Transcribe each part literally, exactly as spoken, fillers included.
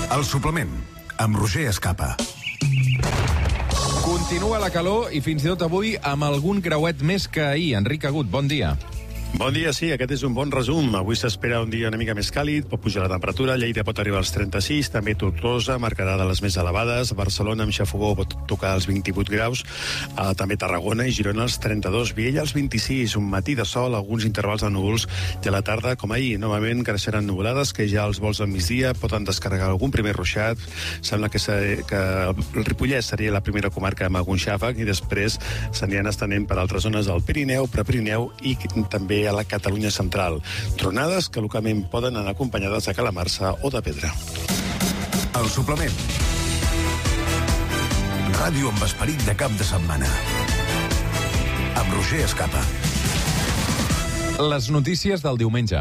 El suplement, amb Roger Escapa. Continua la calor i fins i tot avui amb algun creuet més que ahir. Enric Agut, bon dia. Bon dia, sí, aquest és un bon resum. Avui s'espera un dia una mica més càlid, pot pujar la temperatura, Lleida pot arribar als trenta-sis, també Tortosa marcarà de les més elevades, Barcelona amb xafogó pot tocar els vint-i-vuit graus, eh, també Tarragona i Girona als trenta-dos, Viella als vint-i-sis, un matí de sol, alguns intervals de núvols, i a la tarda, com ahir, novament creixeran nuvolades, que ja els vols al migdia poden descarregar algun primer ruixat. Sembla que, se, que el Ripollès seria la primera comarca amb algun xàfec, i després s'aniran estenent per altres zones del Pirineu, Prepirineu i també a la Catalunya central. Tronades que localment poden anar acompanyades de calamarsa o de pedra. El suplement. Ràdio amb esperit de cap de setmana. Amb Roger Escapa. Les notícies del diumenge.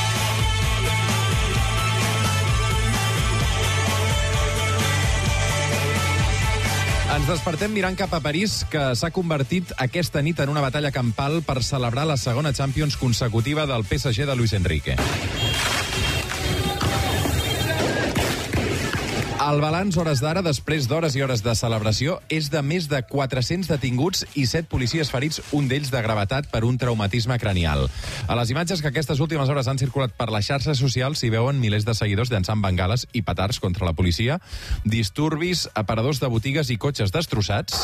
Ens despertem mirant cap a París, que s'ha convertit aquesta nit en una batalla campal per celebrar la segona Champions consecutiva del P S G de Luis Enrique. El balanç, hores d'ara, després d'hores i hores de celebració, és de més de quatre-cents detinguts i set policies ferits, un d'ells de gravetat per un traumatisme cranial. A les imatges que aquestes últimes hores han circulat per les xarxes socials s'hi veuen milers de seguidors llançant bengales i petards contra la policia, disturbis, aparadors de botigues i cotxes destrossats,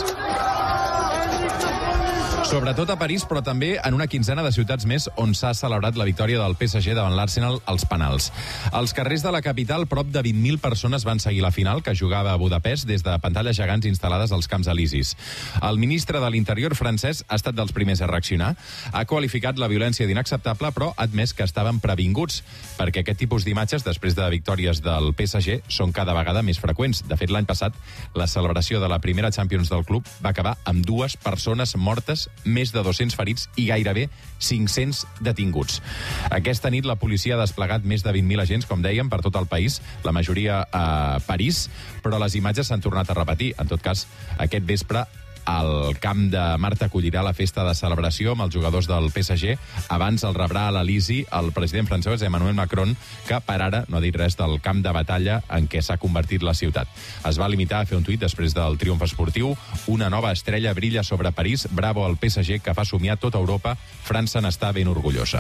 sobretot a París, però també en una quinzena de ciutats més on s'ha celebrat la victòria del P S G davant l'Arsenal als penals. Als carrers de la capital, prop de vint mil persones van seguir la final, que jugava a Budapest des de pantalles gegants instal·lades als Camps Elisis. El ministre de l'Interior francès ha estat dels primers a reaccionar, ha qualificat la violència d'inacceptable, però ha admès que estaven previnguts, perquè aquest tipus d'imatges, després de victòries del P S G, són cada vegada més freqüents. De fet, l'any passat, la celebració de la primera Champions del club va acabar amb dues persones mortes, més de dos-cents ferits i gairebé cinc-cents detinguts. Aquesta nit la policia ha desplegat més de vint mil agents, com dèiem, per tot el país, la majoria a París, però les imatges s'han tornat a repetir. En tot cas, aquest vespre el Camp de Mart acollirà la festa de celebració amb els jugadors del P S G. Abans el rebrà a l'Elisi el president francès Emmanuel Macron, que per ara no ha dit res del camp de batalla en què s'ha convertit la ciutat. Es va limitar a fer un tuit després del triomf esportiu. Una nova estrella brilla sobre París. Bravo al P S G, que fa somiar tota Europa. França n'està ben orgullosa.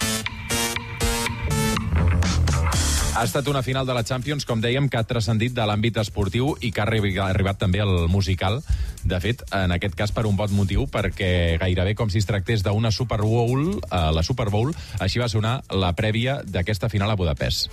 Ha estat una final de la Champions, com dèiem, que ha transcendit de l'àmbit esportiu i que ha arribat també al musical. De fet, en aquest cas per un bon motiu, perquè gairebé com si es tractés d'una Super Bowl, eh, la Super Bowl, així va sonar la prèvia d'aquesta final a Budapest.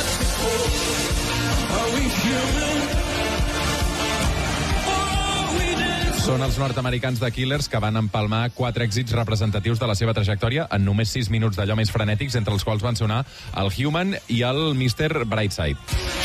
Són els nord-americans de Killers, que van empalmar quatre èxits representatius de la seva trajectòria en només sis minuts d'allò més frenètics, entre els quals van sonar el Human i el mister Brightside.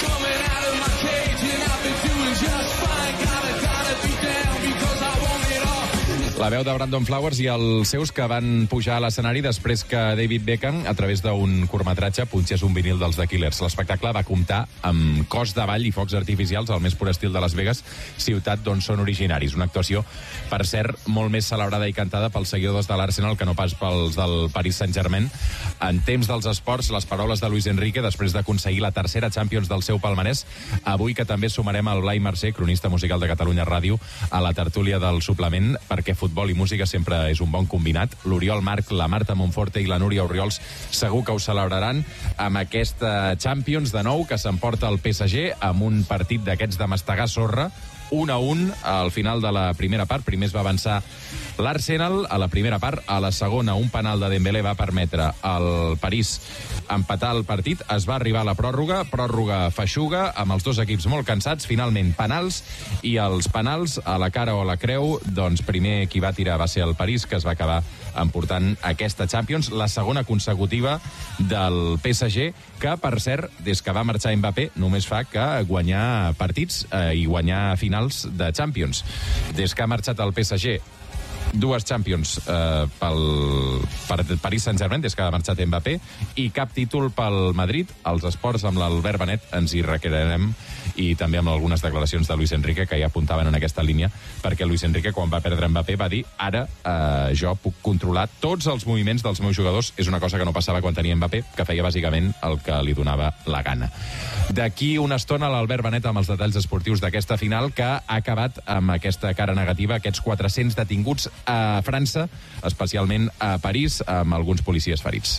La veu de Brandon Flowers i els seus, que van pujar a l'escenari després que David Beckham, a través d'un curtmetratge, punxés un vinil dels The Killers. L'espectacle va comptar amb cos de ball i focs artificials al més pur estil de Las Vegas, ciutat d'on són originaris. Una actuació, per cert, molt més celebrada i cantada pels seguidors de l'Arsenal que no pas pels del Paris Saint-Germain. En temps dels esports, les paraules de Luis Enrique després d'aconseguir la tercera Champions del seu palmarès. Avui que també sumarem el Blai Mercè, cronista musical de Catalunya Ràdio, a la tertúlia del suplement, perquè futbol i música sempre és un bon combinat. L'Oriol Marc, la Marta Monforte i la Núria Oriols segur que ho celebraran amb aquesta Champions de nou que s'emporta el P S G amb un partit d'aquests de mastegar sorra, un a un al final de la primera part. Primer es va avançar l'Arsenal a la primera part, a la segona un penal de Dembélé va permetre al París empatar el partit. Es va arribar a la pròrroga, pròrroga feixuga, amb els dos equips molt cansats, finalment penals, i els penals a la cara o a la creu, doncs primer qui va tirar va ser el París, que es va acabar emportant aquesta Champions, la segona consecutiva del P S G, que per cert, des que va marxar Mbappé, només fa que guanyar partits eh, i guanyar finals de Champions. Des que ha marxat el P S G Dues Champions eh, pel per Paris Saint-Germain, des que ha marxat Mbappé, i cap títol pel Madrid. Els esports amb l'Albert Benet ens hi requerarem, i també amb algunes declaracions de Luis Enrique que ja apuntaven en aquesta línia, perquè Luis Enrique, quan va perdre Mbappé, va dir: ara eh, jo puc controlar tots els moviments dels meus jugadors. És una cosa que no passava quan tenia Mbappé, que feia bàsicament el que li donava la gana. D'aquí una estona l'Albert Benet amb els detalls esportius d'aquesta final, que ha acabat amb aquesta cara negativa, aquests quatre-cents detinguts a França, especialment a París, amb alguns policies ferits.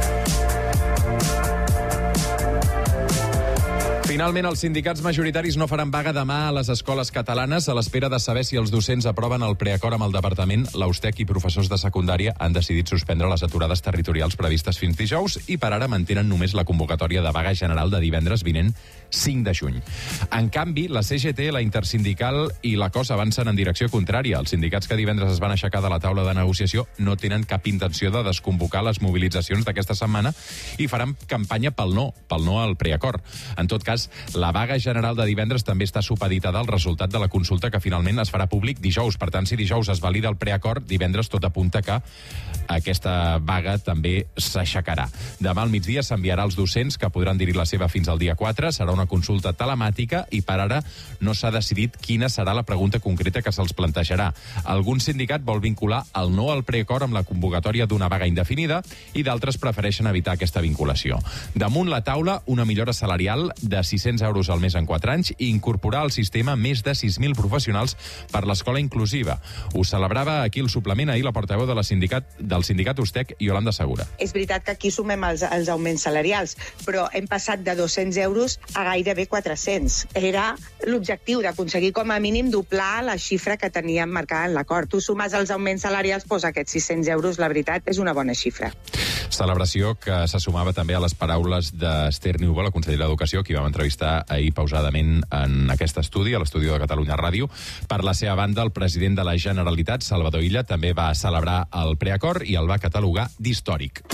Finalment, els sindicats majoritaris no faran vaga demà a les escoles catalanes a l'espera de saber si els docents aproven el preacord amb el departament. L'Austec i professors de secundària han decidit suspendre les aturades territorials previstes fins dijous i per ara mantenen només la convocatòria de vaga general de divendres vinent, cinc de juny. En canvi, la C G T, la Intersindical i la C O S avancen en direcció contrària. Els sindicats que divendres es van aixecar de la taula de negociació no tenen cap intenció de desconvocar les mobilitzacions d'aquesta setmana i faran campanya pel no, pel no al preacord. En tot cas, la vaga general de divendres també està supeditada al resultat de la consulta, que finalment es farà públic dijous. Per tant, si dijous es valida el preacord, divendres tot apunta que aquesta vaga també s'aixecarà. Demà al migdia s'enviarà als docents, que podran dir la seva fins al dia quatre. Serà una consulta telemàtica i per ara no s'ha decidit quina serà la pregunta concreta que se'ls plantejarà. Algun sindicat vol vincular el no al preacord amb la convocatòria d'una vaga indefinida i d'altres prefereixen evitar aquesta vinculació. Damunt la taula, una millora salarial de sis-cents euros al mes en quatre anys i incorporar al sistema més de sis mil professionals per l'escola inclusiva. Ho celebrava aquí el suplement ahir la portaveu de la sindicat, del sindicat Ustec, Yolanda Segura. És veritat que aquí sumem els, els augments salarials, però hem passat de dos-cents euros a gairebé quatre-cents. Era l'objectiu d'aconseguir com a mínim doblar la xifra que teníem marcada en l'acord. Tu sumes els augments salarials, doncs aquests sis-cents euros, la veritat, és una bona xifra. Celebració que se sumava també a les paraules d'Esther Niubó, la consellera d'Educació, qui vam entrevistar ahir pausadament en aquest estudi, a l'estudi de Catalunya Ràdio. Per la seva banda, el president de la Generalitat, Salvador Illa, també va celebrar el preacord i el va catalogar d'històric.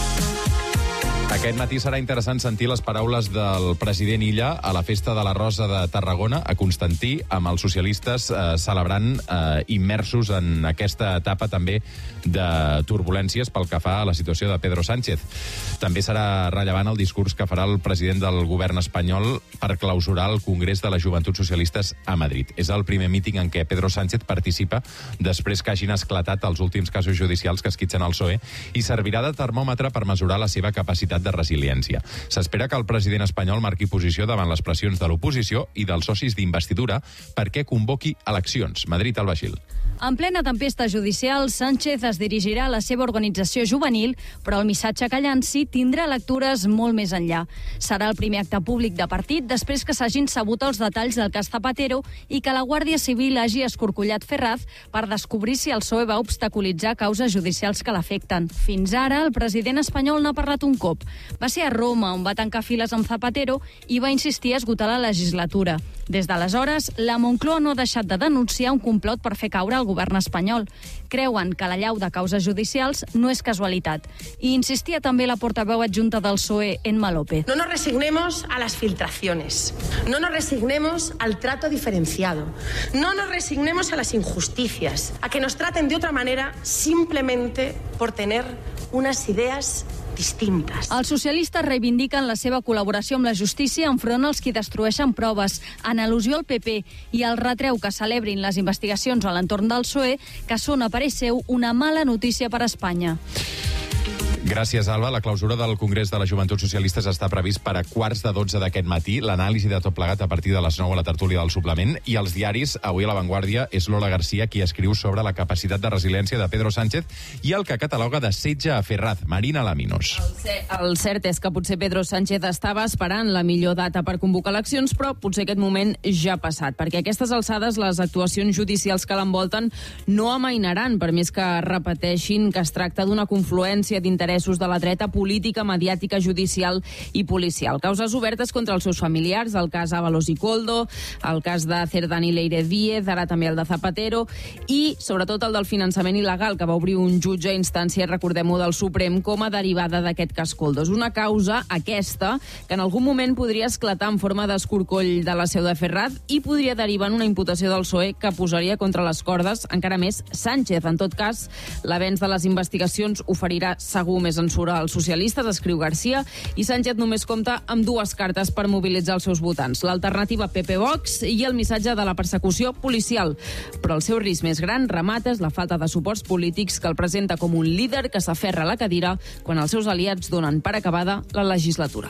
Aquest matí serà interessant sentir les paraules del president Illa a la Festa de la Rosa de Tarragona, a Constantí, amb els socialistes eh, celebrant eh, immersos en aquesta etapa també de turbulències pel que fa a la situació de Pedro Sánchez. També serà rellevant el discurs que farà el president del govern espanyol per clausurar el Congrés de les Joventuts Socialistes a Madrid. És el primer míting en què Pedro Sánchez participa després que hagin esclatat els últims casos judicials que esquitxen el P S O E i servirà de termòmetre per mesurar la seva capacitat de resiliència. S'espera que el president espanyol marqui posició davant les pressions de l'oposició i dels socis d'investidura perquè convoqui eleccions. Madrid, Alba Gil. En plena tempesta judicial, Sánchez es dirigirà a la seva organització juvenil, però el missatge que llanci tindrà lectures molt més enllà. Serà el primer acte públic de partit després que s'hagin sabut els detalls del cas Zapatero i que la Guàrdia Civil hagi escorcollat Ferraz per descobrir si el P S O E va obstaculitzar causes judicials que l'afecten. Fins ara, el president espanyol n'ha parlat un cop. Va ser a Roma, on va tancar files amb Zapatero i va insistir a esgotar la legislatura. Des d'aleshores, la Moncloa no ha deixat de denunciar un complot per fer caure el govern espanyol. Creuen que l'allau de causes judicials no és casualitat. I insistia també la portaveu adjunta del P S O E, Emma López. No nos resignemos a las filtraciones. No nos resignemos al trato diferenciado. No nos resignemos a las injusticias. A que nos traten de otra manera simplemente por tener unas ideas distintes. Els socialistes reivindiquen la seva col·laboració amb la justícia enfront als qui destrueixen proves, en al·lusió al P P, i el retreu que celebrin les investigacions a l'entorn del P S O E, que són, a parer seu, una mala notícia per a Espanya. Gràcies, Alba. La clausura del Congrés de les Joventuts Socialistes està previst per a quarts de dotze d'aquest matí. L'anàlisi de tot plegat a partir de les nou a la tertúlia del suplement. I els diaris, avui a La Vanguardia, és Lola Garcia qui escriu sobre la capacitat de resiliència de Pedro Sánchez i el que cataloga de setge a Ferraz. Marina Laminos. El cert és que potser Pedro Sánchez estava esperant la millor data per convocar eleccions, però potser aquest moment ja ha passat, perquè a aquestes alçades les actuacions judicials que l'envolten no amainaran, per més que repeteixin que es tracta d'una confluència d'interessos interessos de la dreta política, mediàtica, judicial i policial. Causes obertes contra els seus familiars, el cas Ábalos i Koldo, el cas de Cerdán i Leire Díez, ara també el de Zapatero, i sobretot el del finançament il·legal que va obrir un jutge a instància, recordem-ho, del Suprem com a derivada d'aquest cas Koldo. És una causa, aquesta, que en algun moment podria esclatar en forma d'escorcoll de la seu de Ferraz i podria derivar en una imputació del P S O E que posaria contra les cordes encara més Sánchez. En tot cas, l'avenç de les investigacions oferirà segur més ensura als socialistes, escriu Garcia, i Sánchez només compta amb dues cartes per mobilitzar els seus votants, l'alternativa P P-Vox i el missatge de la persecució policial. Però el seu risc més gran, remata, és la falta de suports polítics que el presenta com un líder que s'aferra a la cadira quan els seus aliats donen per acabada la legislatura.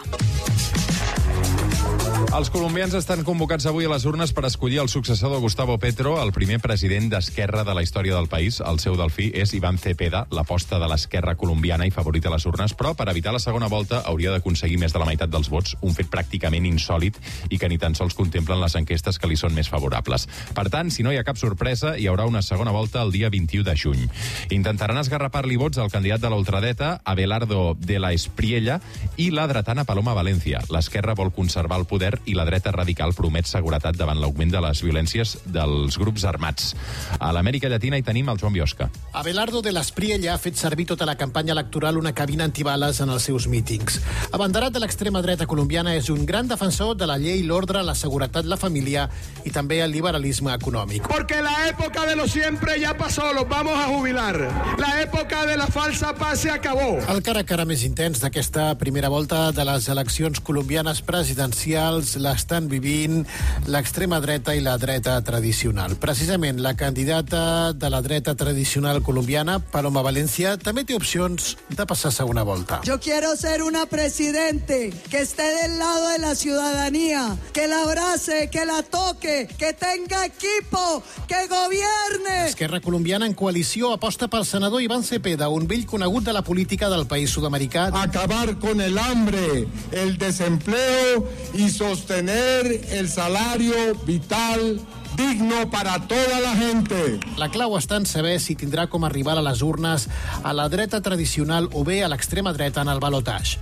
Els colombians estan convocats avui a les urnes per escollir el successor de Gustavo Petro, el primer president d'esquerra de la història del país. El seu delfí és Iván Cepeda, l'aposta de l'esquerra colombiana i favorit a les urnes, però per evitar la segona volta hauria d'aconseguir més de la meitat dels vots, un fet pràcticament insòlit i que ni tan sols contemplen les enquestes que li són més favorables. Per tant, si no hi ha cap sorpresa, hi haurà una segona volta el dia vint-i-u de juny. Intentaran esgarrapar-li vots al candidat de la ultradreta, Abelardo de la Espriella, i la dretana Paloma Valencia. L'esquerra vol conservar el poder i la dreta radical promet seguretat davant l'augment de les violències dels grups armats. A l'Amèrica Llatina hi tenim el Joan Biosca. Abelardo de l'Espriella ha fet servir tota la campanya electoral una cabina antibales en els seus mítings. Abanderat de l'extrema dreta colombiana, és un gran defensor de la llei, l'ordre, la seguretat, la família i també el liberalisme econòmic. Porque la época de lo siempre ya pasó, los vamos a jubilar. La época de la falsa paz se acabó. El cara a cara més intens d'aquesta primera volta de les eleccions colombianes presidencials l'estan vivint l'extrema dreta i la dreta tradicional. Precisament la candidata de la dreta tradicional colombiana, Paloma Valencia, també té opcions de passar a segona volta. Yo quiero ser una presidente que esté del lado de la ciudadanía, que la abrace, que la toque, que tenga equipo, que gobierne. Esquerra colombiana en coalició aposta pel senador Iván Cepeda, un vell conegut de la política del país sud-americà. Acabar con el hambre, el desempleo y sostener el salario vital digno para toda la gente. La clau està en saber si tindrà com arribar a les urnes a la dreta tradicional o bé a l'extrema dreta en el balotatge.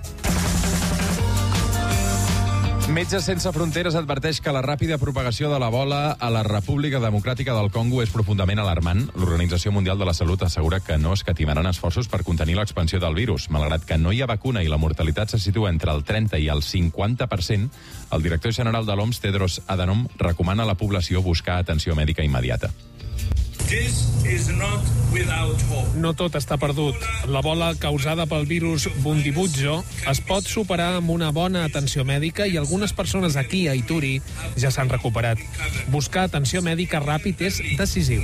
Metges Sense Fronteres adverteix que la ràpida propagació de l'Ebola a la República Democràtica del Congo és profundament alarmant. L'Organització Mundial de la Salut assegura que no escatimaran esforços per contenir l'expansió del virus. Malgrat que no hi ha vacuna i la mortalitat se situa entre el trenta i el cinquanta per cent, el director general de l'O M S, Tedros Adhanom, recomana a la població buscar atenció mèdica immediata. No tot està perdut. La bola causada pel virus Bundibugyo es pot superar amb una bona atenció mèdica i algunes persones aquí a Ituri ja s'han recuperat. Buscar atenció mèdica ràpid és decisiu.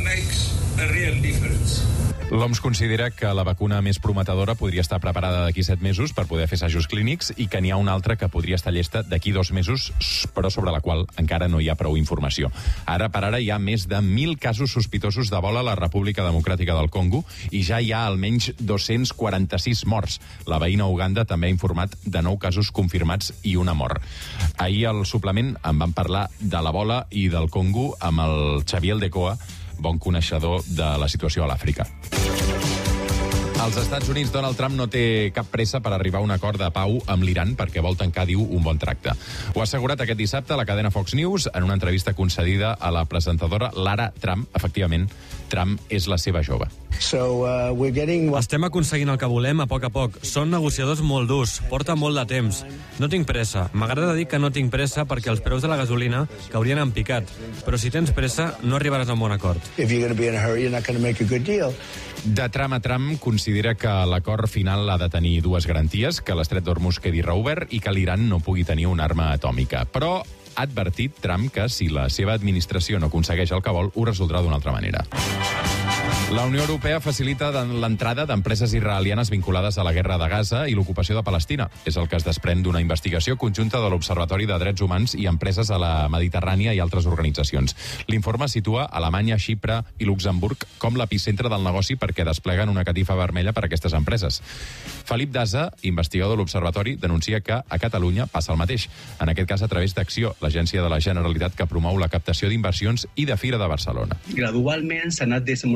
L'O M S considera que la vacuna més prometedora podria estar preparada d'aquí set mesos per poder fer assajos clínics i que n'hi ha una altra que podria estar llesta d'aquí dos mesos, però sobre la qual encara no hi ha prou informació. Ara per ara hi ha més de mil casos sospitosos d'Ebola a la República Democràtica del Congo i ja hi ha almenys dos-cents quaranta-sis morts. La veïna Uganda també ha informat de nou casos confirmats i una mort. Ahir al suplement en van parlar de l'Ebola i del Congo amb el Xavier Aldecoa, bon coneixedor de la situació a l'Àfrica. Als Estats Units, Donald Trump no té cap pressa per arribar a un acord de pau amb l'Iran perquè vol tancar, diu, un bon tracte. Ho ha assegurat aquest dissabte a la cadena Fox News en una entrevista concedida a la presentadora Lara Trump. Efectivament, Trump és la seva jove. So, uh, we're getting... Estem aconseguint el que volem a poc a poc. Són negociadors molt durs, porta molt de temps. No tinc pressa. M'agrada dir que no tinc pressa perquè els preus de la gasolina caurien en picat. Però si tens pressa, no arribaràs a un bon acord. If you're going to be in a hurry, you're not going to make a good deal. De tram a tram, considera que l'acord final ha de tenir dues garanties, que l'estret d'Hormuz quedi reobert i que l'Iran no pugui tenir una arma atòmica. Però ha advertit Trump que si la seva administració no aconsegueix el que vol, ho resoldrà d'una altra manera. La Unió Europea facilita l'entrada d'empreses israelianes vinculades a la guerra de Gaza i l'ocupació de Palestina. És el que es desprèn d'una investigació conjunta de l'Observatori de Drets Humans i empreses a la Mediterrània i altres organitzacions. L'informe situa Alemanya, Xipre i Luxemburg com l'epicentre del negoci perquè despleguen una catifa vermella per a aquestes empreses. Felip Daza, investigador de l'Observatori, denuncia que a Catalunya passa el mateix. En aquest cas a través d'Acció, l'agència de la Generalitat que promou la captació d'inversions i de Fira de Barcelona. Gradualment s'ha anat desenvolupant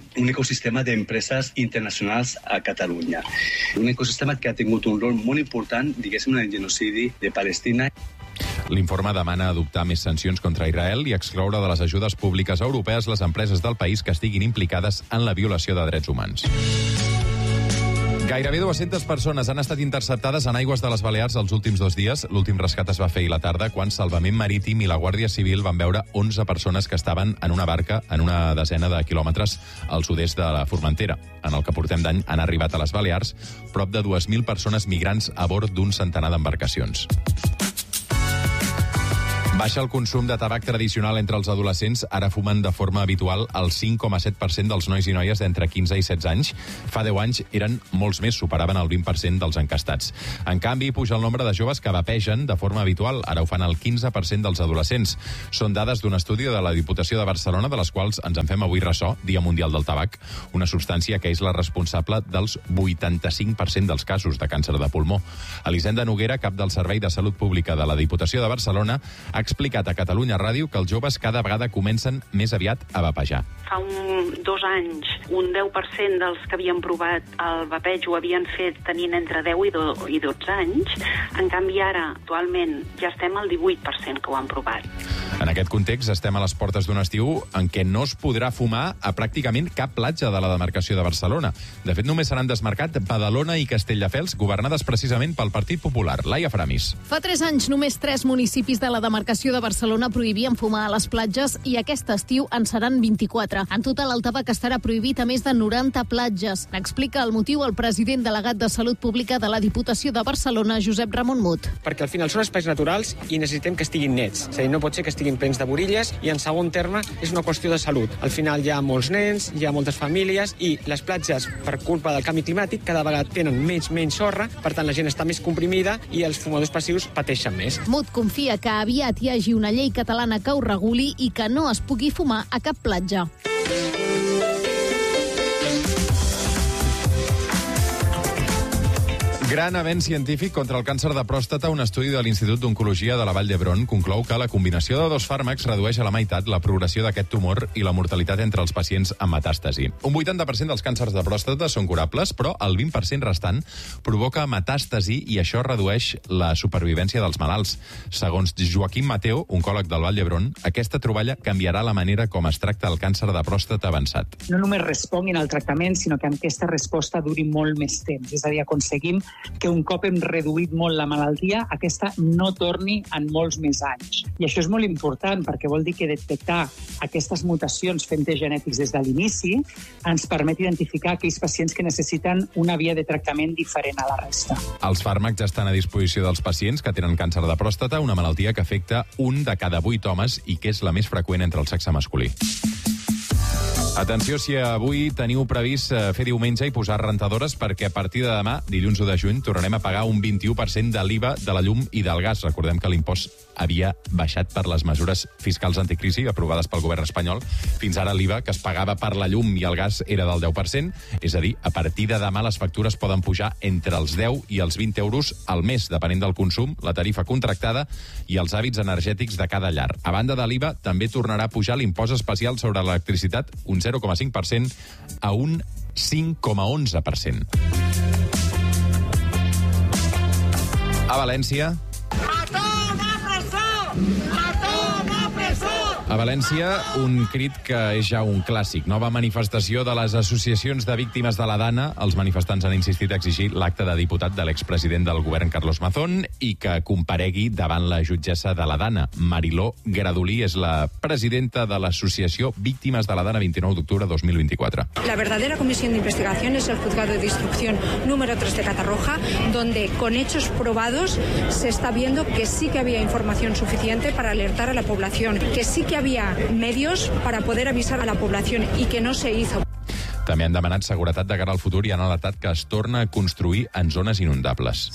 un ecosistema d'empreses internacionals a Catalunya. Un ecosistema que ha tingut un rol molt important, diguéssim, en el genocidi de Palestina. L'informe demana adoptar més sancions contra Israel i excloure de les ajudes públiques europees les empreses del país que estiguin implicades en la violació de drets humans. Gairebé dues-centes persones han estat interceptades en aigües de les Balears els últims dos dies. L'últim rescat es va fer ahir a la tarda, quan Salvament Marítim i la Guàrdia Civil van veure onze persones que estaven en una barca en una desena de quilòmetres al sud-est de la Formentera. En el que portem d'any han arribat a les Balears prop de dues mil persones migrants a bord d'un centenar d'embarcacions. Baixa el consum de tabac tradicional entre els adolescents. Ara fumen de forma habitual el cinc coma set per cent dels nois i noies d'entre quinze i setze anys. Fa deu anys eren molts més, superaven el vint per cent dels encastats. En canvi, puja el nombre de joves que vapegen de forma habitual. Ara ho fan el quinze per cent dels adolescents. Són dades d'un estudi de la Diputació de Barcelona, de les quals ens en fem avui ressò, Dia Mundial del Tabac, una substància que és la responsable dels vuitanta-cinc per cent dels casos de càncer de pulmó. Elisenda Noguera, cap del Servei de Salut Pública de la Diputació de Barcelona, ha explicat a Catalunya Ràdio que els joves cada vegada comencen més aviat a vapejar. Fa un, dos anys, un deu per cent dels que havien provat el vapeig ho havien fet tenint entre deu i dotze anys. En canvi, ara, actualment, ja estem al divuit per cent que ho han provat. En aquest context, estem a les portes d'un estiu en què no es podrà fumar a pràcticament cap platja de la demarcació de Barcelona. De fet, només s'han desmarcat Badalona i Castelldefels, governades precisament pel Partit Popular. Laia Framis. Fa tres anys, només tres municipis de la demarcació de Barcelona prohibien fumar a les platges i aquest estiu en seran vint-i-quatre. En total, el tabac estarà prohibit a més de noranta platges. N'explica el motiu el president delegat de Salut Pública de la Diputació de Barcelona, Josep Ramon Mut. Perquè al final són espais naturals i necessitem que estiguin nets. És a dir, no pot ser que estiguin plens de borilles i, en segon terme, és una qüestió de salut. Al final hi ha molts nens, hi ha moltes famílies i les platges, per culpa del canvi climàtic, cada vegada tenen menys, menys sorra, per tant la gent està més comprimida i els fumadors passius pateixen més. Mut confia que aviat hi hagi una llei catalana que ho reguli i que no es pugui fumar a cap platja. Gran avenç científic contra el càncer de pròstata. Un estudi de l'Institut d'Oncologia de la Vall d'Hebron conclou que la combinació de dos fàrmacs redueix a la meitat la progressió d'aquest tumor i la mortalitat entre els pacients amb metàstasi. Un vuitanta per cent dels càncers de pròstata són curables, però el vint per cent restant provoca metàstasi i això redueix la supervivència dels malalts. Segons Joaquim Mateo, oncòleg del Vall d'Hebron, aquesta troballa canviarà la manera com es tracta el càncer de pròstata avançat. No només responguin al tractament, sinó que aquesta resposta duri molt més temps. És a dir, aconseguim que un cop hem reduït molt la malaltia, aquesta no torni en molts més anys. I això és molt important perquè vol dir que detectar aquestes mutacions fent tests genètics des de l'inici ens permet identificar aquells pacients que necessiten una via de tractament diferent a la resta. Els fàrmacs ja estan a disposició dels pacients que tenen càncer de pròstata, una malaltia que afecta un de cada vuit homes i que és la més freqüent entre el sexe masculí. Atenció si avui teniu previst fer diumenge i posar rentadores, perquè a partir de demà, dilluns u de juny, tornarem a pagar un vint-i-u per cent de l'I V A de la llum i del gas. Recordem que l'impost havia baixat per les mesures fiscals anticrisi aprovades pel govern espanyol. Fins ara l'I V A que es pagava per la llum i el gas era del deu per cent, és a dir, a partir de demà les factures poden pujar entre els deu i els vint euros al mes, depenent del consum, la tarifa contractada i els hàbits energètics de cada llar. A banda de l'I V A, també tornarà a pujar l'impost especial sobre l'electricitat, un zero coma cinc per cent a un cinc coma onze per cent. A València... A València, un crit que és ja un clàssic. Nova manifestació de les associacions de víctimes de la Dana. Els manifestants han insistit a exigir l'acte de diputat de l'expresident del govern, Carlos Mazón, i que comparegui davant la jutgessa de la Dana. Mariló Gradolí és la presidenta de l'associació Víctimes de la Dana, vint-i-nou d'octubre de dos mil vint-i-quatre. La verdadera comisión de investigación es el juzgado de instrucción número tres de Catarroja, donde con hechos probados se está viendo que sí que había información suficiente para alertar a la población, que sí que había medios para poder avisar a la población y que no se hizo. També han demanat seguretat de cara al futur i han alertat que es torna a construir en zones inundables.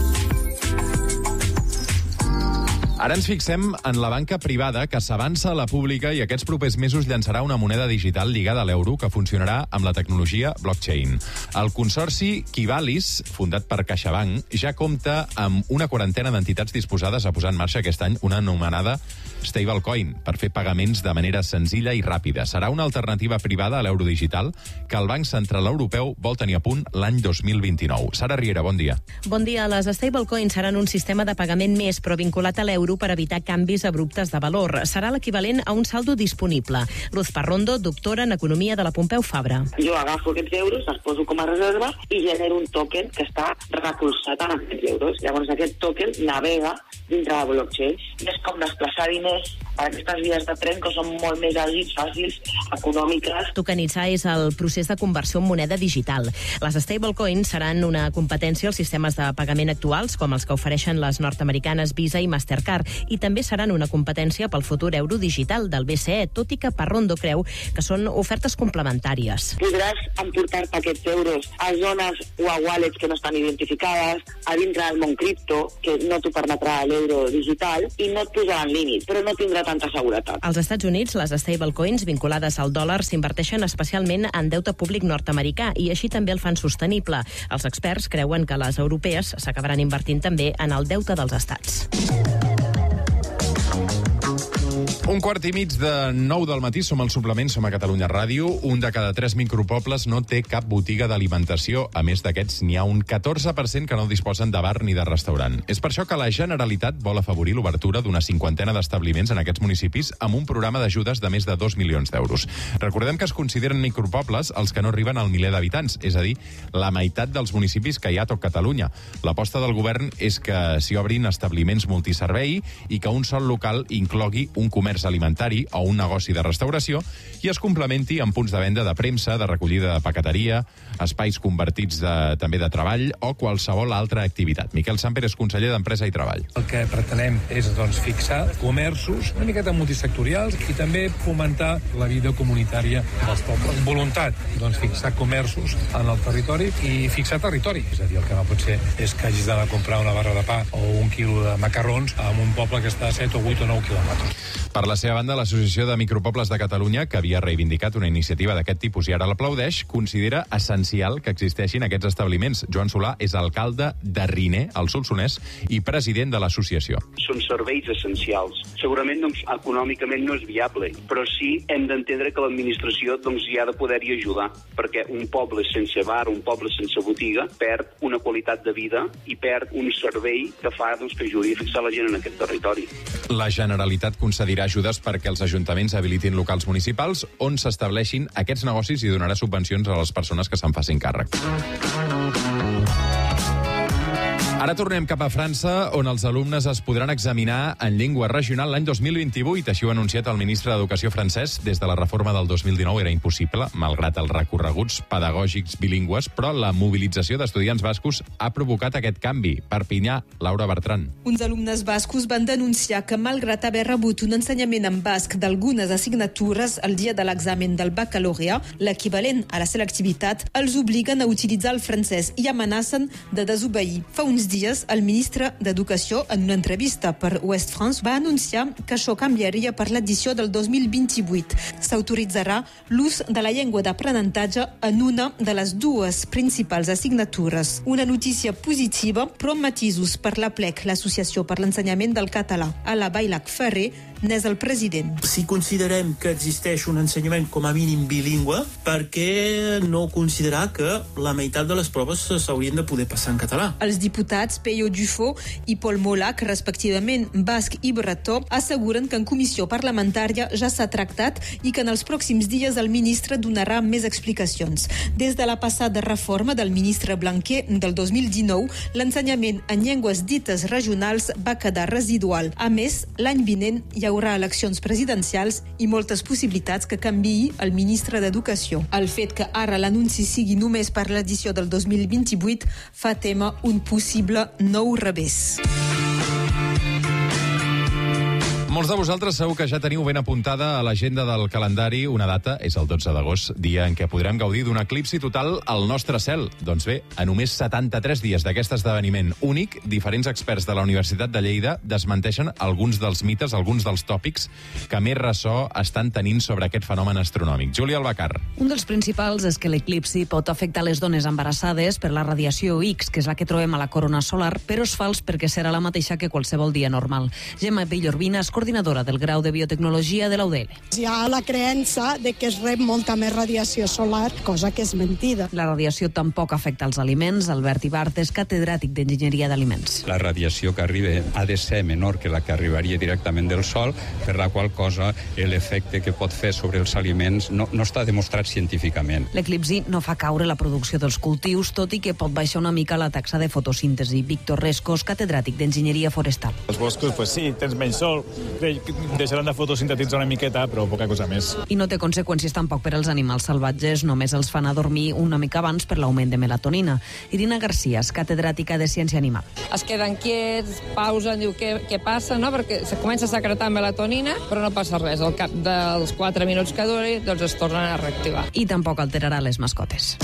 Ara ens fixem en la banca privada, que s'avança a la pública i aquests propers mesos llançarà una moneda digital lligada a l'euro que funcionarà amb la tecnologia blockchain. El consorci Kivalis, fundat per CaixaBank, ja compta amb una quarantena d'entitats disposades a posar en marxa aquest any una anomenada stablecoin, per fer pagaments de manera senzilla i ràpida. Serà una alternativa privada a l'euro digital que el Banc Central Europeu vol tenir a punt l'any dos mil vint-i-nou. Sara Riera, bon dia. Bon dia. Les stablecoins seran un sistema de pagament més, però vinculat a l'euro per evitar canvis abruptes de valor. Serà l'equivalent a un saldo disponible. Luz Parrondo, doctora en Economia de la Pompeu Fabra. Jo agafo aquests euros, els poso com a reserva i genero un token que està recolzat en aquests euros. Llavors aquest token navega dintre la blockchain i és com desplaçar diners per aquestes vies de tren que són molt més àgils, fàcils, econòmiques. Tokenitzar és el procés de conversió en moneda digital. Les stablecoins seran una competència als sistemes de pagament actuals, com els que ofereixen les nord-americanes Visa i Mastercard, i també seran una competència pel futur euro digital del B C E, tot i que Parrondo creu que són ofertes complementàries. Podràs emportar-te aquests euros a zones o a wallets que no estan identificades, a dintre del món cripto, que no t'ho permetrà l'euro digital, i no et posaran límits, però no tindrà tanta seguretat. Als Estats Units, les stablecoins vinculades al dòlar s'inverteixen especialment en deute públic nord-americà i així també el fan sostenible. Els experts creuen que les europees s'acabaran invertint també en el deute dels estats. Un quart i mig de nou del matí, som al suplement, som a Catalunya Ràdio. Un de cada tres micropobles no té cap botiga d'alimentació. A més d'aquests, n'hi ha un catorze per cent que no disposen de bar ni de restaurant. És per això que la Generalitat vol afavorir l'obertura d'una cinquantena d'establiments en aquests municipis amb un programa d'ajudes de més de dos milions d'euros. Recordem que es consideren micropobles els que no arriben al miler d'habitants, és a dir, la meitat dels municipis que hi ha a tot Catalunya. L'aposta del govern és que s'hi obrin establiments multiservei i que un sol local inclogui un comerç alimentari o un negoci de restauració i es complementi amb punts de venda de premsa, de recollida de paqueteria, espais convertits de, també de treball o qualsevol altra activitat. Miquel Samper és conseller d'Empresa i Treball. El que pretenem és doncs, fixar comerços una miqueta multisectorials i també fomentar la vida comunitària dels pobles. Voluntat, doncs fixar comerços en el territori i fixar territori. És a dir, el que no pot ser és que hagis d'anar a comprar una barra de pa o un quilo de macarrons en un poble que està a set o vuit o nou quilòmetres. Per la seva banda, l'Associació de Micropobles de Catalunya, que havia reivindicat una iniciativa d'aquest tipus i ara l'aplaudeix, considera essencial que existeixin aquests establiments. Joan Solà és alcalde de Riner, al Solsonès, i president de l'associació. Són serveis essencials. Segurament doncs, econòmicament no és viable, però sí hem d'entendre que l'administració doncs, hi ha de poder-hi ajudar, perquè un poble sense bar, un poble sense botiga, perd una qualitat de vida i perd un servei que fa doncs, que ajudi a fixar la gent en aquest territori. La Generalitat concedirà ajudes perquè els ajuntaments habilitin locals municipals on s'estableixin aquests negocis i donarà subvencions a les persones que se'n facin càrrec. Ara tornem cap a França, on els alumnes es podran examinar en llengua regional l'any dos mil vint-i-vuit. Així ho ha anunciat el ministre d'Educació francès. Des de la reforma del dos mil dinou era impossible, malgrat els recorreguts pedagògics bilingües, però la mobilització d'estudiants bascos ha provocat aquest canvi. Perpinyà, Laura Bertran. Uns alumnes bascos van denunciar que, malgrat haver rebut un ensenyament en basc d'algunes assignatures el dia de l'examen del baccalaureat, l'equivalent a la selectivitat, els obliguen a utilitzar el francès i amenacen de desobeir. Fa uns dies, el ministre d'Educació, en una entrevista per Ouest France, va anunciar que això canviaria per l'edició del dos mil vint-i-vuit. S'autoritzarà l'ús de la llengua d'aprenentatge en una de les dues principals assignatures. Una notícia positiva, però amb matisos per la P L E C, l'Associació per l'Ensenyament del Català. Ala Bailac Ferrer n'és el president. Si considerem que existeix un ensenyament com a mínim bilingüe, per què no considerar que la meitat de les proves s'haurien de poder passar en català? Els diputats Peyo Dufo i Paul Molac, respectivament basc i bretó, asseguren que en comissió parlamentària ja s'ha tractat i que en els pròxims dies el ministre donarà més explicacions. Des de la passada reforma del ministre Blanquer del dos mil dinou, l'ensenyament en llengües dites regionals va quedar residual. A més, l'any vinent hi haurà eleccions presidencials i moltes possibilitats que canviï el ministre d'Educació. El fet que ara l'anunci sigui només per l'edició del dos mil vint-i-vuit fa témer un possible nou revés. Molts de vosaltres segur que ja teniu ben apuntada a l'agenda del calendari una data, és el dotze d'agost, dia en què podrem gaudir d'un eclipsi total al nostre cel. Doncs bé, a només setanta-tres dies d'aquest esdeveniment únic, diferents experts de la Universitat de Lleida desmenteixen alguns dels mites, alguns dels tòpics que més ressò estan tenint sobre aquest fenomen astronòmic. Júlia Albacar. Un dels principals és que l'eclipsi pot afectar les dones embarassades per la radiació X, que és la que trobem a la corona solar, però és fals perquè serà la mateixa que qualsevol dia normal. Gemma Villorvina és coordinadora coordinadora del grau de biotecnologia de la U D L. Hi ha la creença de que es rep molta més radiació solar, cosa que és mentida. La radiació tampoc afecta els aliments. Albert Ibart és catedràtic d'Enginyeria d'Aliments. La radiació que arriba ha de ser menor que la que arribaria directament del sol, per la qual cosa l'efecte que pot fer sobre els aliments no, no està demostrat científicament. L'eclipsi no fa caure la producció dels cultius, tot i que pot baixar una mica la taxa de fotosíntesi. Víctor Rescos, catedràtic d'Enginyeria Forestal. Els boscos, pues sí, tens menys sol, deixaran de fotosintetitzar una miqueta, però poca cosa més. I no té conseqüències tampoc per als animals salvatges, només els fan adormir una mica abans per l'augment de melatonina. Irina García, catedràtica de Ciència Animal. Es queden quiets, pausen, diu què, què passa, no? Perquè se comença a secretar melatonina, però no passa res. Al cap dels quatre minuts que duri, doncs es tornen a reactivar. I tampoc alterarà les mascotes.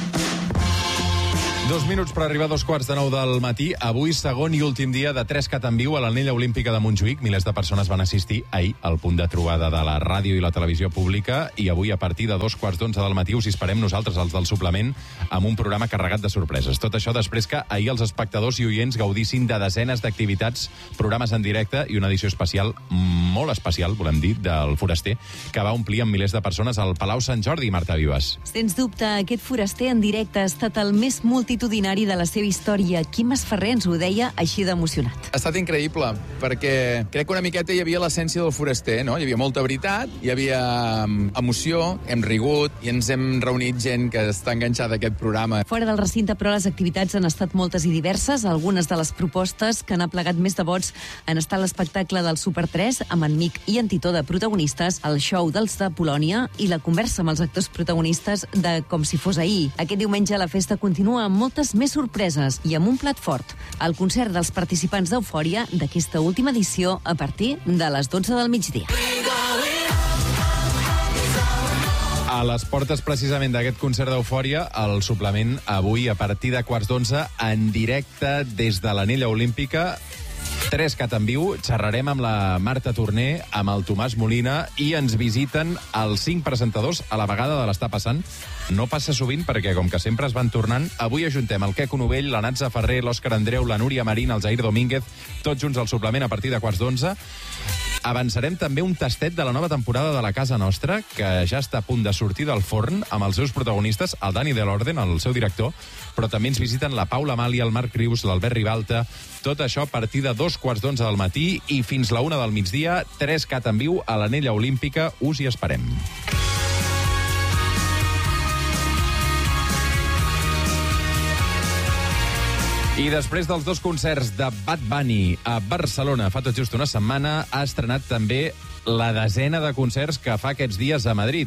Dos minuts per arribar a dos quarts de nou del matí. Avui, segon i últim dia de tres cat en viu a l'Anella Olímpica de Montjuïc. Milers de persones van assistir ahir al punt de trobada de la ràdio i la televisió pública i avui, a partir de dos quarts d'onze del matí, us hi esperem nosaltres, els del suplement, amb un programa carregat de sorpreses. Tot això després que ahir els espectadors i oients gaudissin de desenes d'activitats, programes en directe i una edició especial, molt especial, volem dir, del Foraster, que va omplir amb milers de persones al Palau Sant Jordi, Marta Vives. Sens dubte, aquest Foraster en directe ha estat el més multitudinari de la seva història. Quim Masferrer ens ho deia així d'emocionat. Ha estat increïble, perquè crec que una miqueta hi havia l'essència del Foraster, no? Hi havia molta veritat, hi havia emoció, hem rigut i ens hem reunit gent que està enganxada a aquest programa. Fora del recinte, però, les activitats han estat moltes i diverses. Algunes de les propostes que han aplegat més de vots han estat l'espectacle del Super tres, amb en Mic i en Titó de protagonistes, el show dels de Polònia i la conversa amb els actors protagonistes de Com si fos ahir. Aquest diumenge la festa continua amb moltes més sorpreses i amb un plat fort. El concert dels participants d'Eufòria d'aquesta última edició a partir de les dotze del migdia. A les portes, precisament, d'aquest concert d'Eufòria, el suplement avui, a partir de quarts d'onze, en directe des de l'Anella Olímpica. tres cat en viu, xerrarem amb la Marta Torner, amb el Tomàs Molina, i ens visiten els cinc presentadors a la vegada de l'Està passant. No passa sovint perquè, com que sempre es van tornant, avui ajuntem el Queco Novell, la Natza Ferrer, l'Òscar Andreu, la Núria Marín, el Zair Domínguez, tots junts al suplement a partir de quarts d'onze. Avançarem també un tastet de la nova temporada de La Casa Nostra, que ja està a punt de sortir del forn, amb els seus protagonistes, el Dani de l'Orden, el seu director, però també ens visiten la Paula Amàlia, el Marc Rius, l'Albert Ribalta. Tot això a partir de dos quarts d'onze del matí i fins la una del migdia, tres cat en viu a l'Anella Olímpica. Us hi esperem. I després dels dos concerts de Bad Bunny a Barcelona fa tot just una setmana, ha estrenat també la desena de concerts que fa aquests dies a Madrid.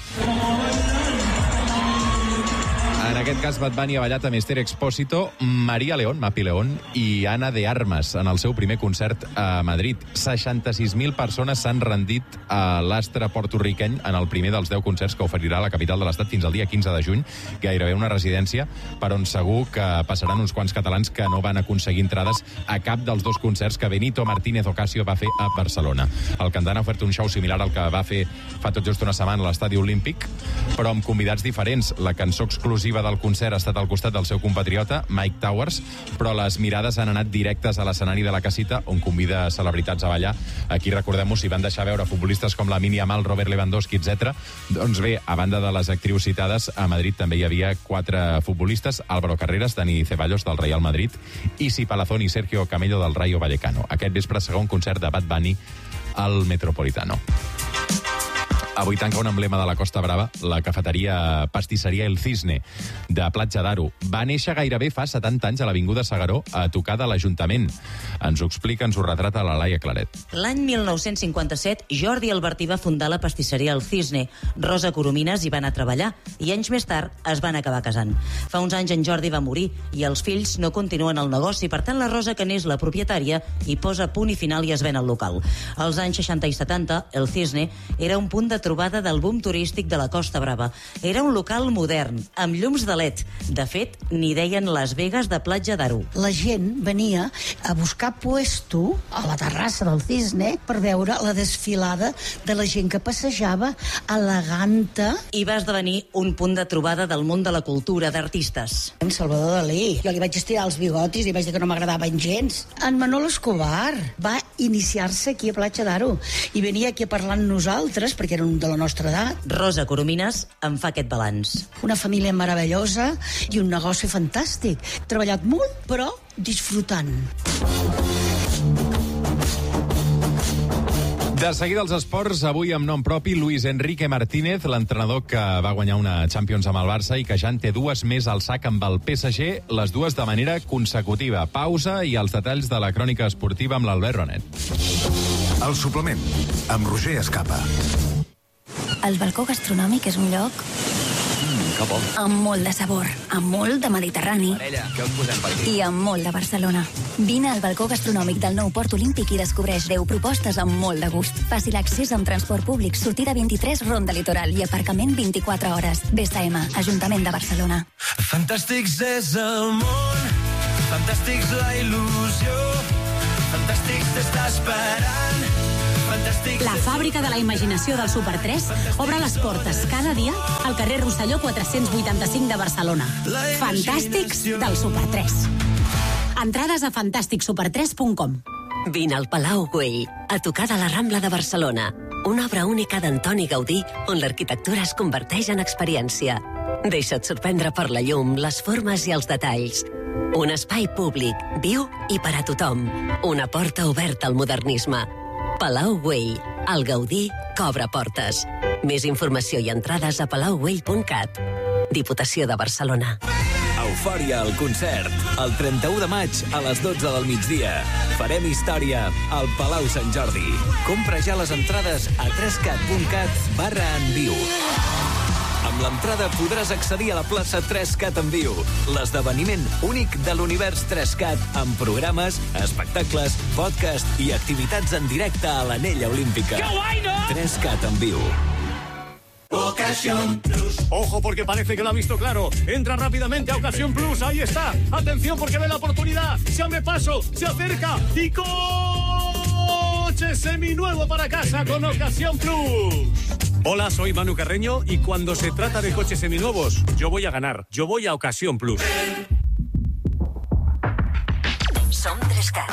En aquest cas, Bad Bunny ha ballat amb Esther Expósito, María León, Mapi León, i Ana de Armas en el seu primer concert a Madrid. seixanta-sis mil persones s'han rendit a l'astre porto-riqueny en el primer dels deu concerts que oferirà a la capital de l'Estat fins al dia quinze de juny, gairebé una residència per on segur que passaran uns quants catalans que no van aconseguir entrades a cap dels dos concerts que Benito Martínez Ocasio va fer a Barcelona. El cantant ha ofert un show similar al que va fer fa tot just una setmana a l'Estadi Olímpic, però amb convidats diferents. La cançó exclusiva del concert ha estat al costat del seu compatriota, Mike Towers, però les mirades han anat directes a l'escenari de la casita, on convida celebritats a ballar. Aquí, recordem-ho, s'hi van deixar veure futbolistes com Lamine Yamal, Robert Lewandowski, etcètera. Doncs bé, a banda de les actrius citades, a Madrid també hi havia quatre futbolistes, Álvaro Carreras, Dani Ceballos, del Real Madrid, Isi Palazón i Sergio Camello, del Rayo Vallecano. Aquest vespre, segon concert de Bad Bunny al Metropolitano. Avui tanca un emblema de la Costa Brava, la cafeteria pastisseria El Cisne, de Platja d'Aro. Va néixer gairebé fa setanta anys a l'Avinguda Segaró, a tocar de l'Ajuntament. Ens ho explica, ens ho retrata la Laia Claret. L'any mil nou-cents cinquanta-set, Jordi Albertí va fundar la pastisseria El Cisne. Rosa Coromines hi va anar a treballar i anys més tard es van acabar casant. Fa uns anys en Jordi va morir i els fills no continuen el negoci, per tant la Rosa, que n'és la propietària, hi posa punt i final i es ven el local. Als anys seixanta i setanta, El Cisne era un punt de trobada del boom turístic de la Costa Brava. Era un local modern, amb llums de L E D. De fet, n'hi deien Las Vegas de Platja d'Aro. La gent venia a buscar puesto a la terrassa del Cisne per veure la desfilada de la gent que passejava eleganta. I va esdevenir un punt de trobada del món de la cultura, d'artistes. En Salvador Dalí. Jo li vaig estirar els bigotis i vaig dir que no m'agradaven gens. En Manolo Escobar va iniciar-se aquí a Platja d'Aro i venia aquí a parlar amb nosaltres perquè era un de la nostra edat. Rosa Coromines en fa aquest balanç. Una família meravellosa i un negoci fantàstic. He treballat molt, però disfrutant. De seguida als esports, avui amb nom propi, Luis Enrique Martínez, l'entrenador que va guanyar una Champions amb el Barça i que ja en té dues més al sac amb el P S G, les dues de manera consecutiva. Pausa i els detalls de la crònica esportiva amb l'Albert Ronet. El suplement, amb Roger Escapa. El balcó gastronòmic és un lloc Que bo. amb molt de sabor, amb molt de Mediterrani Parella, què us posem per aquí? i amb molt de Barcelona. Vine al balcó gastronòmic del nou Port Olímpic i descobreix deu propostes amb molt de gust. Fàcil accés amb transport públic, sortida vint-i-tres, Ronda Litoral i aparcament vint-i-quatre hores. B S M, Ajuntament de Barcelona. Fantàstics és el món, fantàstics la il·lusió, fantàstics t'està esperant. La fàbrica de la imaginació del Super tres obre les portes cada dia al carrer Rosselló quatre-cents vuitanta-cinc de Barcelona. Fantàstics del Super tres. Entrades a fantàstic super tres punt com. Vine al Palau Güell, a tocar de la Rambla de Barcelona. Una obra única d'Antoni Gaudí, on l'arquitectura es converteix en experiència. Deixa't sorprendre per la llum, les formes i els detalls. Un espai públic, viu i per a tothom. Una porta oberta al modernisme. Palau Güell, el Gaudí cobra portes. Més informació i entrades a palau güell punt cat. Diputació de Barcelona. Eufòria al concert. El trenta-u de maig a les dotze del migdia. Farem història al Palau Sant Jordi. Compra ja les entrades a trescat punt cat barra en viu. Amb l'entrada podràs accedir a la plaça trescat en viu, l'esdeveniment únic de l'univers trescat amb programes, espectacles, podcast i activitats en directe a l'Anella Olímpica. ¡Qué guay, no! trescat en viu. Ocasión Plus. Ojo porque parece que lo ha visto claro. Entra rápidamente a Ocasión Plus. Ahí está. Atención porque ve la oportunidad. Se abre paso, se acerca y coche seminuevo para casa con Ocasión Plus. Hola, soy Manu Carreño y cuando se trata de coches seminuevos, yo voy a ganar. Yo voy a Ocasión Plus. Som trescat.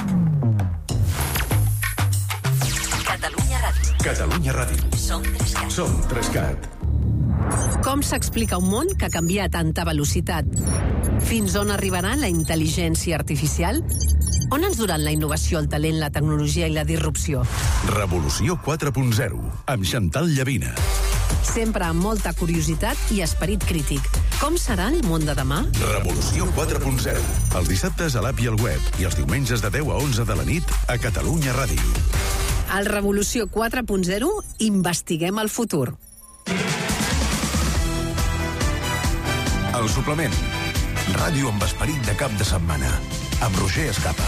Catalunya Ràdio. Catalunya Ràdio. Som trescat. Som trescat. Com s'explica un món que canvia a tanta velocitat? Fins on arribarà la intel·ligència artificial? On ens duran la innovació, el talent, la tecnologia i la disrupció? Revolució quatre punt zero, amb Chantal Llavina. Sempre amb molta curiositat i esperit crític. Com serà el món de demà? Revolució quatre punt zero, els dissabtes a l'app i al web i els diumenges de deu a onze de la nit a Catalunya Ràdio. Al Revolució quatre punt zero investiguem el futur. El suplement. Ràdio amb esperit de cap de setmana. Amb Roger Escapa.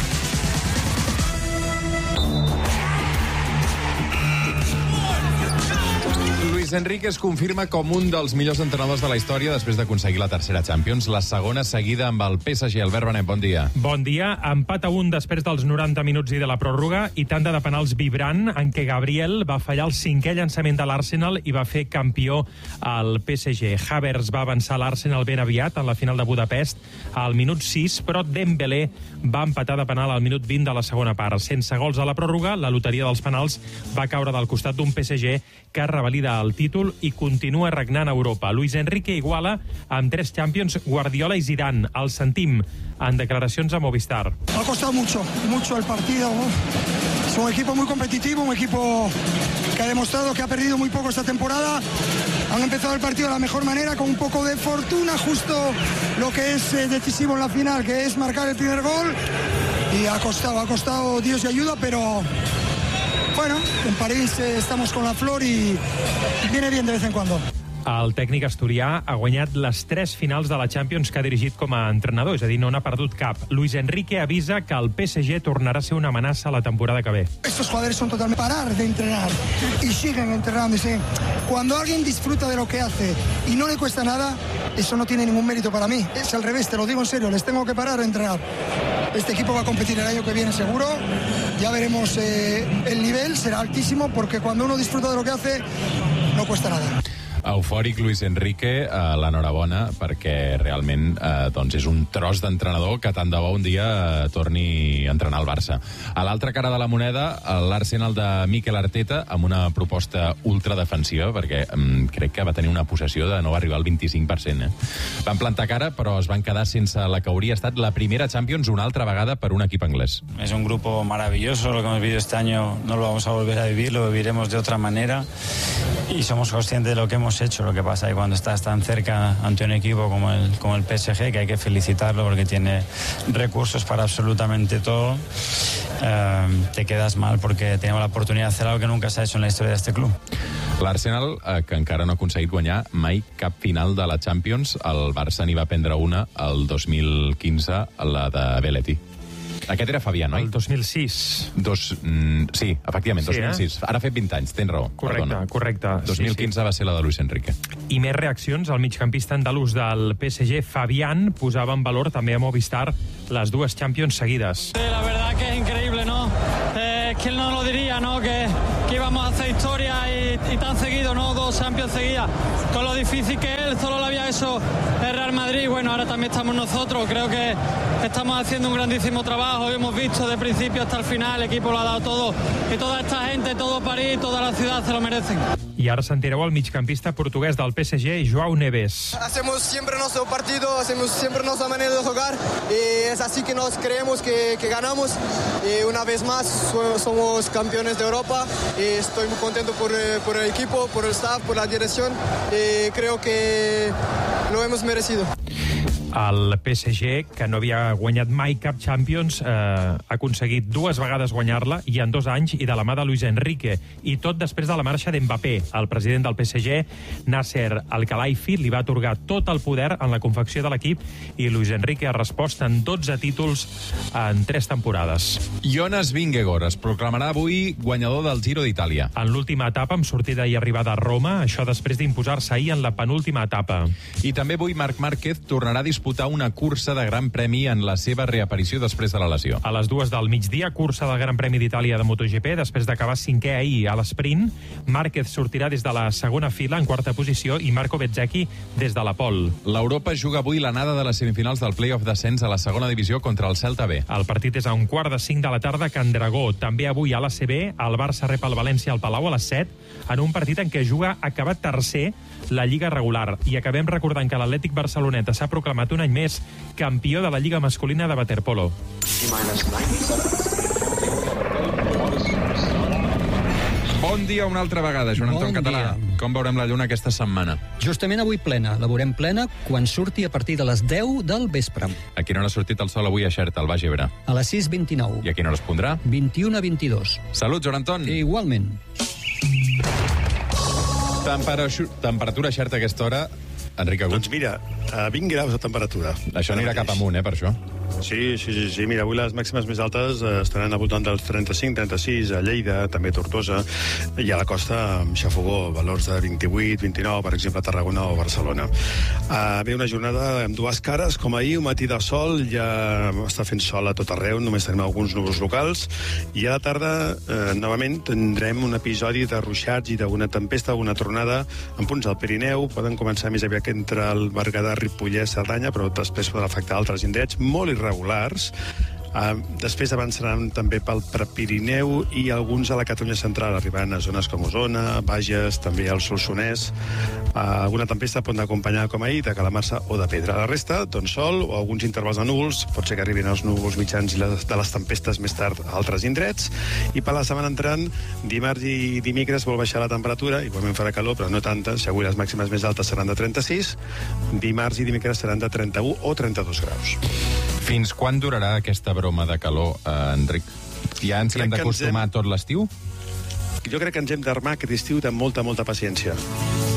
Luis Enrique es confirma com un dels millors entrenadors de la història després d'aconseguir la tercera Champions, la segona seguida amb el P S G. Albert Benet, bon dia. Bon dia. Empat a un després dels noranta minuts i de la pròrroga i tanda de penals vibrant en què Gabriel va fallar el cinquè llançament de l'Arsenal i va fer campió al P S G. Havertz va avançar l'Arsenal ben aviat en la final de Budapest al minut sis, però Dembélé va empatar de penal al minut vint de la segona part. Sense gols a la pròrroga, la loteria dels penals va caure del costat d'un P S G que revalida el títol i continua regnant a Europa. Luis Enrique iguala amb tres Champions Guardiola i Zidane. El sentim en declaracions a Movistar. Ha costado mucho, mucho el partido, ¿no? Es un equipo muy competitivo, un equipo que ha demostrado que ha perdido muy poco esta temporada. Han empezado el partido de la mejor manera, con un poco de fortuna, justo lo que es eh, decisivo en la final, que es marcar el primer gol. Y ha costado, ha costado Dios y ayuda, pero bueno, en París eh, estamos con la flor y viene bien de vez en cuando. El tècnic asturià ha guanyat les tres finals de la Champions que ha dirigit com a entrenador, és a dir, no n'ha perdut cap. Luis Enrique avisa que el P S G tornarà a ser una amenaça la temporada que ve. Estos jugadores son totalmente parar de entrenar y siguen entrenándose. Cuando alguien disfruta de lo que hace y no le cuesta nada, eso no tiene ningún mérito para mí. Es al revés, te lo digo en serio, les tengo que parar a entrenar. Este equipo va a competir el año que viene seguro, ya veremos, eh, el nivel será altísimo porque cuando uno disfruta de lo que hace, no cuesta nada. Eufòric Luis Enrique, eh, l'enhorabona, perquè realment eh, doncs és un tros d'entrenador que tant de bo un dia eh, torni a entrenar al Barça. A l'altra cara de la moneda, l'Arsenal de Mikel Arteta, amb una proposta ultradefensiva, perquè eh, crec que va tenir una possessió de no arribar al vint-i-cinc per cent. Eh? Van plantar cara, però es van quedar sense la que hauria estat la primera Champions una altra vegada per un equip anglès. Es un grupo maravilloso, lo que hemos vivido este año no lo vamos a volver a vivir, lo viviremos de otra manera y somos conscientes de lo que hemos hecho. Lo que pasa es que cuando estás tan cerca ante un equipo como el, como el P S G, que hay que felicitarlo porque tiene recursos para absolutamente todo, eh, te quedas mal porque tenemos la oportunidad de hacer algo que nunca se ha hecho en la historia de este club. L'Arsenal, eh, que encara no ha aconseguit guanyar mai cap final de la Champions, el Barça n'hi va prendre una el dos mil quinze, la de Belletti. Aquest era Fabián, oi? El dos mil sis. Dos, mm, sí, efectivament, Sí, dos mil sis. eh? Ara ha fet vint anys, tens raó. Correcte, perdona. correcte. dos mil quinze Sí, sí. va ser la de Luis Enrique. I més reaccions. El migcampista andalús del P S G, Fabián, posava en valor també a Movistar les dues Champions seguides. La verdad que es increíble, ¿no? Eh, ¿Quién no lo diría, no? Que, que íbamos a hacer historia y, y tan seguido, ¿no? Dos Champions seguidas. Con lo difícil que él, solo lo había hecho el Real Madrid. Bueno, ahora también estamos nosotros. Creo que estamos haciendo un grandísimo trabajo. Hemos visto de principio hasta el final, el equipo lo ha dado todo. Y toda esta gente, todo París, toda la ciudad se lo merecen. I ara sentireu el migcampista portuguès del P S G, Joao Neves. Hacemos siempre nuestro partido, hacemos siempre nuestra manera de jugar y es así que nos creemos que, que ganamos y una vez más somos campeones de Europa y estoy muy contento por, por el equipo, por el staff, por la dirección y creo que lo hemos merecido. El P S G, que no havia guanyat mai cap Champions, eh, ha aconseguit dues vegades guanyar-la, i en dos anys, i de la mà de Luis Enrique. I tot després de la marxa d'Mbappé. El president del P S G, Nasser Al-Khelaifi, li va atorgar tot el poder en la confecció de l'equip i Luis Enrique ha respost en dotze títols en tres temporades. Jonas Vingegaard es proclamarà avui guanyador del Giro d'Itàlia. En l'última etapa, amb sortida i arribada a Roma, això després d'imposar-se ahir en la penúltima etapa. I també avui Marc Márquez tornarà a disputar una cursa de Gran Premi en la seva reaparició després de la lesió. A les dues del migdia, cursa del Gran Premi d'Itàlia de MotoGP, després d'acabar cinquè ahir a l'esprint. Márquez sortirà des de la segona fila en quarta posició i Marco Bezzecchi des de la pole. L'Europa juga avui l'anada de les semifinals del play-off d'ascens a la segona divisió contra el Celta B. El partit és a un quart de cinc de la tarda a Can Dragó. També avui a l'A C B, el Barça rep el València al Palau a les set, en un partit en què juga acabat tercer la Lliga regular. I acabem recordant que l'Atlètic Barceloneta s'ha proclamat un any més campió de la Lliga masculina de waterpolo. Bon dia una altra vegada, Joan Anton Bon Català. dia. Com veurem la lluna aquesta setmana? Justament avui plena. La veurem plena quan surti a partir de les deu del vespre. A quina hora ha sortit el sol avui a Xerta, al Baix Ebre? A les sis vint-i-nou. I a quina hora es pondrà? vint-i-una a vint-i-dos. Salut, Joan Anton. Igualment. Temperatura, temperatura a Xerta a aquesta hora, Enric Agut. Doncs mira, a vint graus de temperatura. Això anirà cap amunt, eh, per això. Sí, sí, sí, sí. Mira, avui les màximes més altes eh, estaran al voltant dels trenta-cinc trenta-sis a Lleida, també a Tortosa, i a la costa amb xafogó, valors de vint-i-vuit vint-i-nou, per exemple, a Tarragona o Barcelona. Uh, ve una jornada amb dues cares, com ahir, un matí de sol, ja està fent sol a tot arreu, només tenim alguns núvols locals, i a la tarda, eh, novament, tindrem un episodi de ruixats i d'una tempesta, una tronada en punts del Pirineu. Poden començar més aviat entre el Berguedà, Ripollès, Cerdanya, però després poden afectar altres indrets molt irregulars. Uh, després avançaran també pel Prepirineu i alguns a la Catalunya central, arribant a zones com Osona, Bages, també al Solsonès. Uh, alguna tempesta pot acompanyar, com ahir, de calamarsa o de pedra. La resta, doncs sol o alguns intervals de núvols, pot ser que arribin els núvols mitjans i les, de les tempestes més tard a altres indrets. I per la setmana entrant, dimarts i dimecres vol baixar la temperatura, igualment farà calor, però no tanta. Si avui les màximes més altes seran de trenta-sis, dimarts i dimecres seran de trenta-u o trenta-dos graus. Fins quan durarà aquesta broma de calor, eh, Enric? Ja ens hi hem d'acostumar hem... tot l'estiu? Jo crec que ens hem d'armar aquest estiu de molta, molta paciència.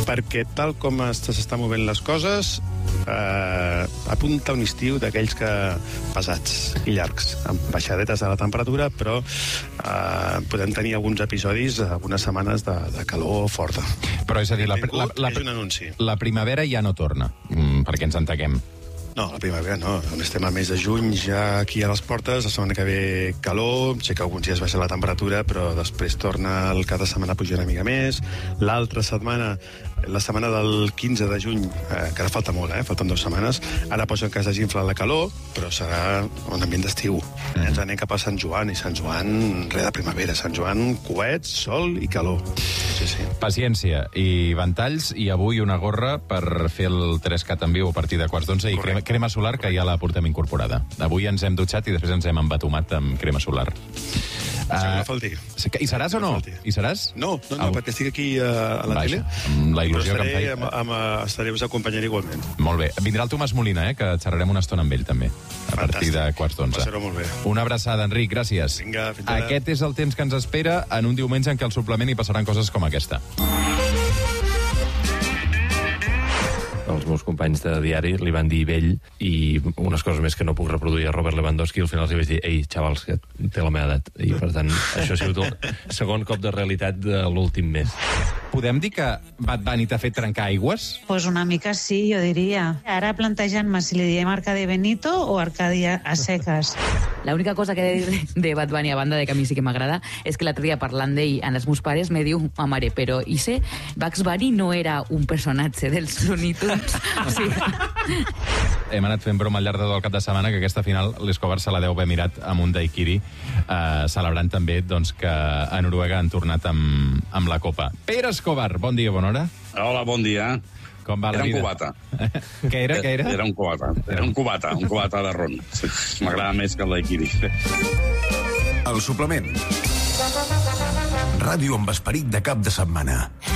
perquè tal com s'estan movent les coses, eh, apunta un estiu d'aquells que pesats i llargs, amb baixadetes de la temperatura, però eh, podem tenir alguns episodis, algunes setmanes de, de calor forta. Però és a dir, la, la, la, és un anunci. La primavera ja no torna, mm, perquè ens entenguem. No, la primavera no. Estem al mes de juny, ja aquí a les portes. La setmana que ve calor, sé que alguns dies baixa la temperatura, però després torna el cada setmana a pujar una mica més. L'altra setmana, la setmana del quinze de juny, eh, que ara falta molt, eh? Falten dues setmanes, ara posen que es desinfla la calor, però serà un ambient d'estiu. Mm. Ens anem cap a Sant Joan, i Sant Joan, res de primavera. Sant Joan, coets, sol i calor. Sí, sí. Paciència i ventalls, i avui una gorra per fer el tres cat en viu a partir de quarts d'onze, i crema, crema solar, que ja la portem incorporada. Avui ens hem dutxat i després ens hem embatomat amb crema solar. Uh, no falti. I seràs o no? I seràs? No, no, no, perquè estic aquí uh, a la Vaja, tele. Amb la il·lusió que em feia. Amb, amb, amb, estaré us acompanyant igualment. Molt bé. Vindrà el Tomàs Molina, eh, que xerrarem una estona amb ell, també, a partir de quarts d'onze. Passareu molt bé. Una abraçada, Enric, gràcies. Vinga, fins ara. Aquest és el temps que ens espera en un diumenge en què al suplement hi passaran coses com aquesta. Els meus companys de diari li van dir vell i unes coses més que no puc reproduir a Robert Lewandowski, i al final li vaig dir ei, xavals, que té la meva edat. I per tant, això ha sigut el segon cop de realitat de l'últim mes. Podem dir que Bad Bunny t'ha fet trencar aigües? Pues una mica sí, jo diria. Ara plantejant-me si li diem Arcadi Benito o Arcadi a secas. L'única cosa que he de dir de Bad Bunny, a banda de que a mi sí que m'agrada, és que l'altre dia parlant d'ell amb els meus pares me diu, ma mare, però i sé, Bugs Bunny no era un personatge dels Looney Tunes? O sigui... Hem anat fent broma al llarg de tot el cap de setmana que aquesta final l'Escobar se la deu haver mirat amb un daiquiri, eh, celebrant també doncs, que a Noruega han tornat amb, amb la Copa. Pere Escobar, bon dia, bona hora. Hola, bon dia. Com va la era vida? un cubata. Què era, què era? Era un cubata. Era un cubata, un cubata de ron. M'agrada més que el daiquiri. El suplement. Ràdio amb esperit de cap de setmana.